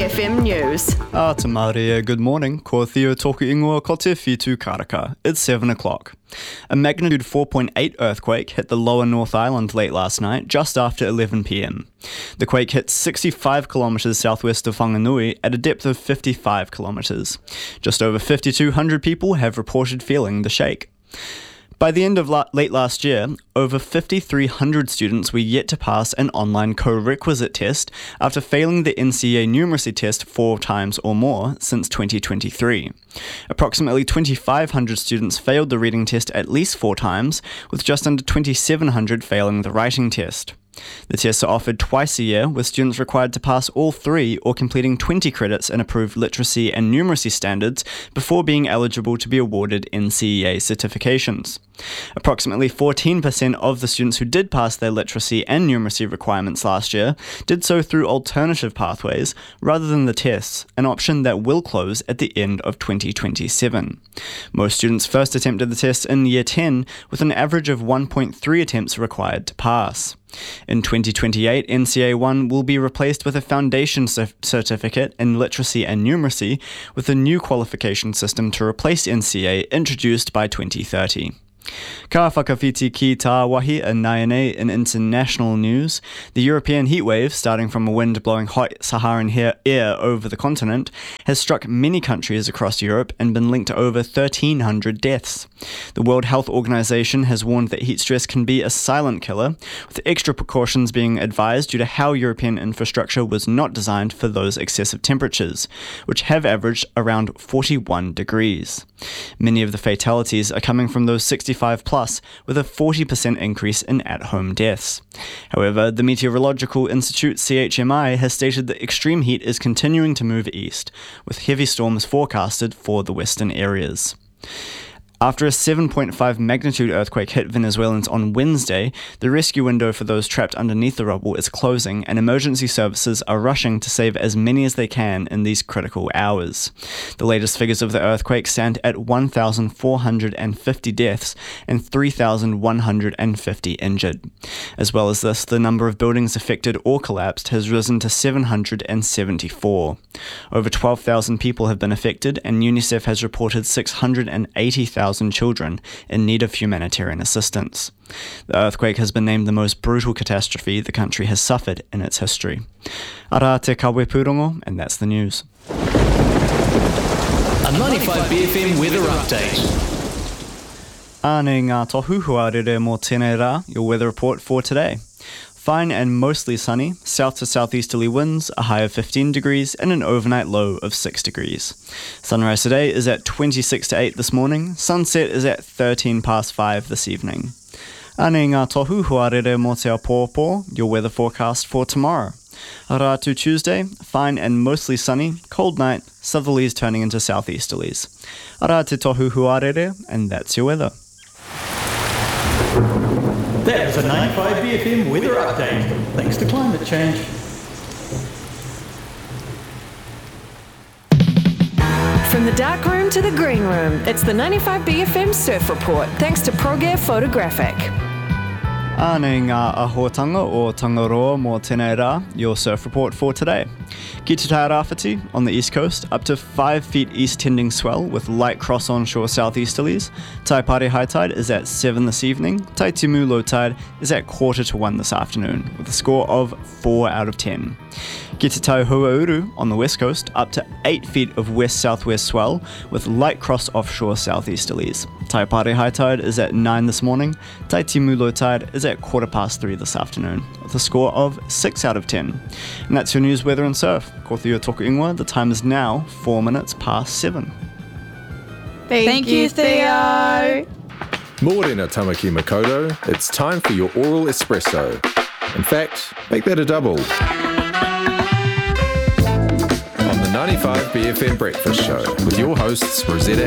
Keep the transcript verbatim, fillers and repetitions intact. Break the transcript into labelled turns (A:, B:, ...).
A: F M News.
B: Ah, te Māria, good morning. Ko Theo toku ingoa ko te whitu karaka. It's seven o'clock. A magnitude four point eight earthquake hit the lower North Island late last night, just after eleven p.m. The quake hit sixty-five kilometres southwest of Whanganui at a depth of fifty-five kilometres. Just over fifty-two hundred people have reported feeling the shake. By the end of la- late last year, over fifty-three hundred students were yet to pass an online co-requisite test after failing the N C E A numeracy test four times or more since twenty twenty-three. Approximately twenty-five hundred students failed the reading test at least four times, with just under twenty-seven hundred failing the writing test. The tests are offered twice a year, with students required to pass all three or completing twenty credits in approved literacy and numeracy standards before being eligible to be awarded N C E A certifications. Approximately fourteen percent of the students who did pass their literacy and numeracy requirements last year did so through alternative pathways rather than the tests, an option that will close at the end of twenty twenty-seven. Most students first attempted the test in Year ten, with an average of one point three attempts required to pass. In twenty twenty-eight, N C E A one will be replaced with a foundation certificate in literacy and numeracy, with a new qualification system to replace N C E A introduced by twenty thirty. Ka whakawhiti ki tā wahi a Naianei in international news. The European heatwave, starting from a wind blowing hot Saharan air over the continent, has struck many countries across Europe and been linked to over thirteen hundred deaths. The World Health Organization has warned that heat stress can be a silent killer, with extra precautions being advised due to how European infrastructure was not designed for those excessive temperatures, which have averaged around forty-one degrees. Many of the fatalities are coming from those sixty-five plus, with a forty percent increase in at-home deaths. However, the Meteorological Institute C H M I has stated that extreme heat is continuing to move east, with heavy storms forecasted for the western areas. After a seven point five magnitude earthquake hit Venezuelans on Wednesday, the rescue window for those trapped underneath the rubble is closing, and emergency services are rushing to save as many as they can in these critical hours. The latest figures of the earthquake stand at one thousand four hundred fifty deaths and three thousand one hundred fifty injured. As well as this, the number of buildings affected or collapsed has risen to seven hundred seventy-four. Over twelve thousand people have been affected, and UNICEF has reported six hundred eighty thousand children in need of humanitarian assistance. The earthquake has been named the most brutal catastrophe the country has suffered in its history. Ara te kawe pūrongo, and that's the news.
C: A ninety-five B F M weather update.
B: Āne ngā tohu huarere mō tēnei rā, your weather report for today. Fine and mostly sunny, south to southeasterly winds, a high of fifteen degrees and an overnight low of six degrees. Sunrise today is at twenty-six to eight this morning, sunset is at thirteen past five this evening. Ane ngā tohu huarere mō te apōpō, your weather forecast for tomorrow. Rātu Tuesday, fine and mostly sunny, cold night, southerlies turning into southeasterlies. Ara te tohu huarere, and that's your weather.
D: That was a ninety-five B F M weather update, thanks to climate change.
A: From the dark room to the green room, it's the ninety-five B F M Surf Report, thanks to ProGear Photographic.
B: Āne ngā āhuatanga o Tangaroa mō tēnei rā, your surf report for today. Ki te Tairāwhiti on the east coast, up to five feet east-tending swell with light cross-onshore southeasterlies. Taipare high tide is at seven this evening. Taitimu low tide is at quarter to one this afternoon, with a score of four out of ten. Ki te Tauhuauru on the west coast, up to eight feet of west-southwest swell with light cross-offshore southeasterlies. Taipare high tide is at nine this morning. Taitimu low tide is at quarter past three this afternoon, with a score of six out of ten. And that's your news, weather and surf. Ko Theo toku ingoa, the time is now four minutes past seven.
E: Thank, Thank you, Theo.
F: Morena Tamaki Makoto, it's time for your oral espresso. In fact, make that a double. On the ninety-five B F M Breakfast Show with your hosts Rosetta